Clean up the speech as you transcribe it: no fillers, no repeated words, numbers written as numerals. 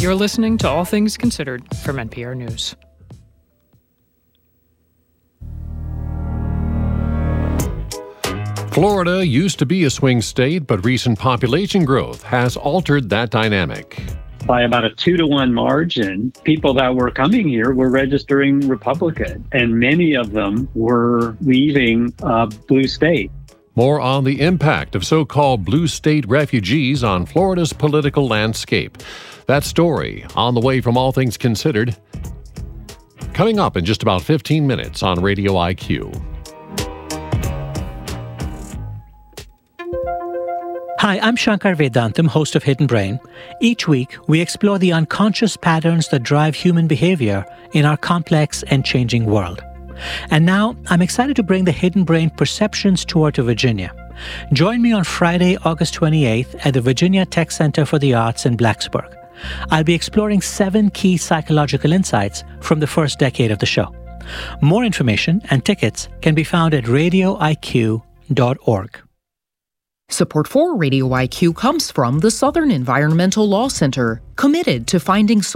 You're listening to All Things Considered from NPR News. Florida used to be a swing state, but recent population growth has altered that dynamic. By about a 2-to-1 margin, people that were coming here were registering Republican, and many of them were leaving blue state. More on the impact of so-called blue state refugees on Florida's political landscape. That story on the way from All Things Considered, coming up in just about 15 minutes on Radio IQ. Hi, I'm Shankar Vedantam, host of Hidden Brain. Each week, we explore the unconscious patterns that drive human behavior in our complex and changing world. And now, I'm excited to bring the Hidden Brain Perceptions Tour to Virginia. Join me on Friday, August 28th at the Virginia Tech Center for the Arts in Blacksburg. I'll be exploring 7 key psychological insights from the first decade of the show. More information and tickets can be found at radioiq.org. Support for Radio IQ comes from the Southern Environmental Law Center, committed to finding